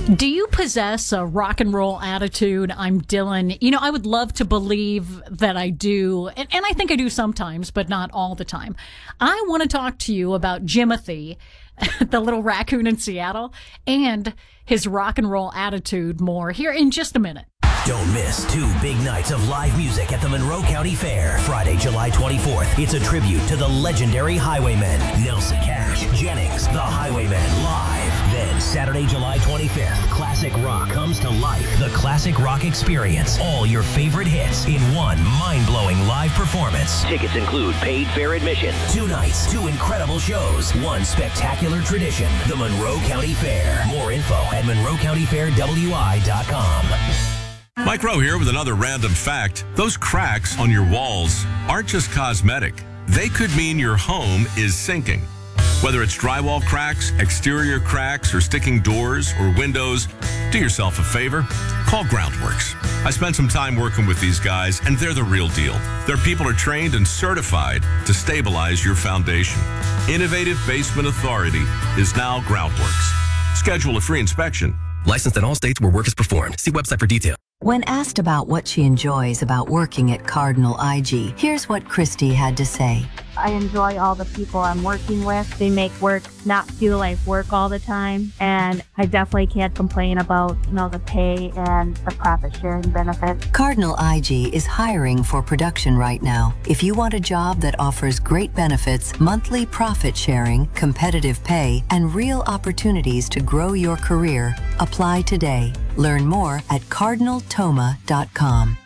Do you possess a rock and roll attitude? I'm Dylan. I would love to believe that I do, and I think I do sometimes, but not all the time. I want to talk to you about Jimothy, the little raccoon in Seattle, and his rock and roll attitude more here in just a minute. Don't miss 2 big nights of live music at the Monroe County Fair. Friday, July 24th. It's a tribute to the legendary Highwaymen. Nelson Cash, Jennings, the Highwaymen live. Then Saturday, July 25th, classic rock comes to life. The Classic Rock Experience. All your favorite hits in one mind-blowing live performance. Tickets include paid fair admission. 2 nights, 2 incredible shows, 1 spectacular tradition. The Monroe County Fair. More info at monroecountyfairwi.com. Mike Rowe here with another random fact. Those cracks on your walls aren't just cosmetic. They could mean your home is sinking. Whether it's drywall cracks, exterior cracks, or sticking doors or windows, do yourself a favor. Call Groundworks. I spent some time working with these guys, and they're the real deal. Their people are trained and certified to stabilize your foundation. Innovative Basement Authority is now Groundworks. Schedule a free inspection. Licensed in all states where work is performed. See website for details. When asked about what she enjoys about working at Cardinal IG, here's what Christy had to say. I enjoy all the people I'm working with. They make work not feel like work all the time. And I definitely can't complain about, the pay and the profit sharing benefits. Cardinal IG is hiring for production right now. If you want a job that offers great benefits, monthly profit sharing, competitive pay, and real opportunities to grow your career, apply today. Learn more at cardinaltoma.com.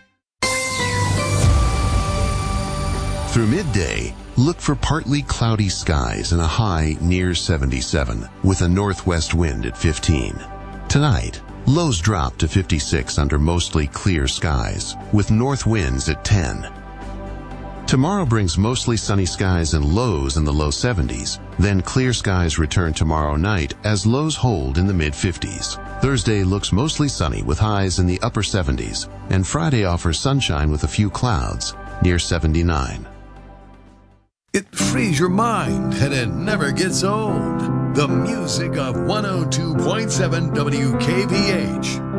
Through midday, look for partly cloudy skies and a high near 77 with a northwest wind at 15. Tonight, lows drop to 56 under mostly clear skies with north winds at 10. Tomorrow brings mostly sunny skies and lows in the low 70s. Then clear skies return tomorrow night as lows hold in the mid-50s. Thursday looks mostly sunny with highs in the upper 70s. And Friday offers sunshine with a few clouds near 79. It frees your mind and it never gets old. The music of 102.7 WKVH.